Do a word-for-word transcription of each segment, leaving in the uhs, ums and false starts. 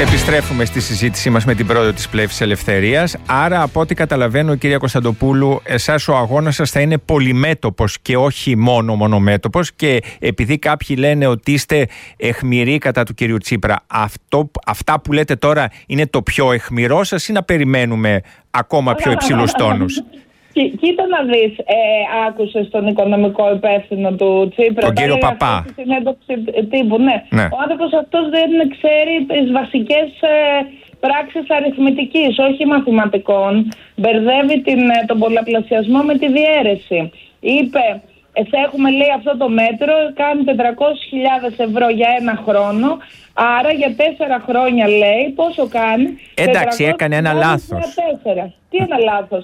Επιστρέφουμε στη συζήτησή μας με την πρόεδρο της Πλεύσης Ελευθερίας. Άρα, από ό,τι καταλαβαίνω, κυρία Κωνσταντοπούλου, εσάς ο αγώνας σας θα είναι πολυμέτωπος και όχι μόνο μονομέτωπος. Και επειδή κάποιοι λένε ότι είστε εχμηροί κατά του κυρίου Τσίπρα, αυτό, αυτά που λέτε τώρα είναι το πιο εχμηρό σας ή να περιμένουμε ακόμα πιο υψηλούς τόνους? Κοίτα να δεις, ε, άκουσες τον οικονομικό υπεύθυνο του Τσίπρα, τον κύριο Παπά, στη συνέντευξη τύπου, ναι. ναι. Ο άνθρωπος αυτός δεν ξέρει τις βασικές ε, πράξεις αριθμητικής, όχι μαθηματικών. Μπερδεύει την, τον πολλαπλασιασμό με τη διαίρεση. Είπε, θα έχουμε, λέει, αυτό το μέτρο, κάνει τετρακόσιες χιλιάδες ευρώ για ένα χρόνο, άρα για τέσσερα χρόνια, λέει, πόσο κάνει? Εντάξει, έκανε ένα λάθος. Τι ένα λάθος?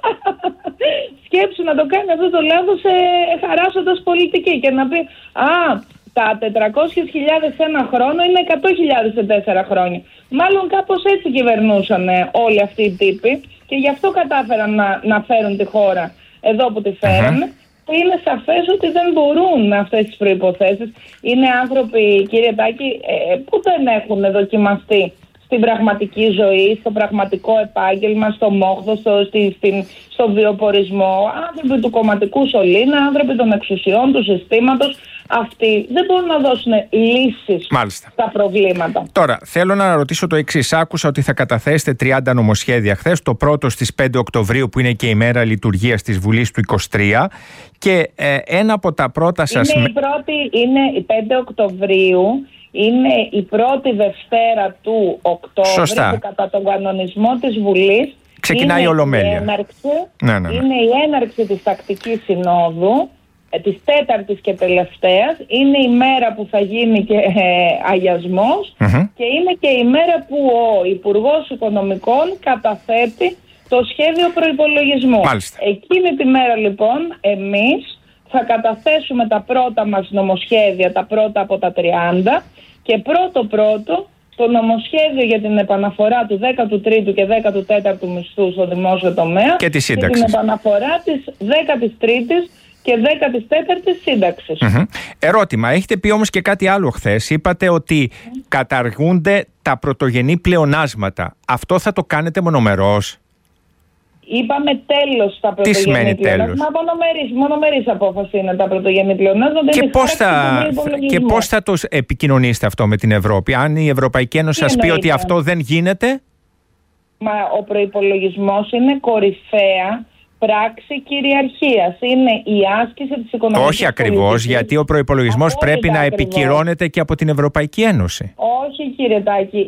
Σκέψου να το κάνει αυτό το λάθος ε, χαράσσοντας πολιτική και να πει «Α, τα τετρακόσιες χιλιάδες σε ένα χρόνο είναι εκατό χιλιάδες σε τέσσερα χρόνια». Μάλλον κάπως έτσι κυβερνούσαν ε, όλοι αυτοί οι τύποι και γι' αυτό κατάφεραν να, να φέρουν τη χώρα εδώ που τη φέρανε. Uh-huh. Είναι σαφές ότι δεν μπορούν με αυτές τις προϋποθέσεις. Είναι άνθρωποι, κύριε Τάκη, ε, που δεν έχουν δοκιμαστεί στην πραγματική ζωή, στο πραγματικό επάγγελμα, στο μόχθο, στο, στη, στην, στο βιοπορισμό. Άνθρωποι του κομματικού σωλήνα, άνθρωποι των εξουσιών, του συστήματος. Αυτοί δεν μπορούν να δώσουν λύσεις Μάλιστα. στα προβλήματα. Τώρα, θέλω να ρωτήσω το εξής. Άκουσα ότι θα καταθέσετε τριάντα νομοσχέδια χθες. Το πρώτο στις πέντε Οκτωβρίου, που είναι και η μέρα λειτουργίας της Βουλής του είκοσι τρία. Και ε, ένα από τα πρώτα σας... Είναι η πρώτη, είναι η πέντε Οκτωβρίου. Είναι η πρώτη Δευτέρα του Οκτώβρη. Σωστά. Που κατά τον κανονισμό της Βουλής ξεκινάει η Ολομέλεια. Η έναρξη, ναι, ναι, ναι. Είναι η έναρξη της τακτικής συνόδου, της τέταρτης και τελευταίας. Είναι η μέρα που θα γίνει και ε, αγιασμός mm-hmm. και είναι και η μέρα που ο Υπουργός Οικονομικών καταθέτει το σχέδιο προϋπολογισμού. Μάλιστα. Εκείνη τη μέρα λοιπόν εμείς θα καταθέσουμε τα πρώτα μας νομοσχέδια, τα πρώτα από τα τριάντα, και πρώτο πρώτο το νομοσχέδιο για την επαναφορά του δέκατου τρίτου και δέκατου τέταρτου μισθού στο δημόσιο τομέα και, τη και την επαναφορά της δέκατης τρίτης και δέκατης τέταρτης σύνταξης. Mm-hmm. Ερώτημα, έχετε πει όμως και κάτι άλλο χθες. Είπατε ότι mm. καταργούνται τα πρωτογενή πλεονάσματα. Αυτό θα το κάνετε μονομερός? Είπαμε τέλος στα πρωτογενή πλεονάσματα. Μονομερής, μονομερής απόφαση είναι τα πρωτογενή πλεονάσματα. Και πώς θα, και πώς θα το επικοινωνήσετε αυτό με την Ευρώπη, αν η Ευρωπαϊκή Ένωση σας πει ότι αυτό δεν γίνεται? Μα ο προϋπολογισμός είναι κορυφαία πράξη κυριαρχίας. Είναι η άσκηση της οικονομικής Όχι ακριβώς, πολιτικής. Γιατί ο προϋπολογισμός πρέπει να ακριβώς. επικυρώνεται και από την Ευρωπαϊκή Ένωση. Όχι, κύριε Τάκη.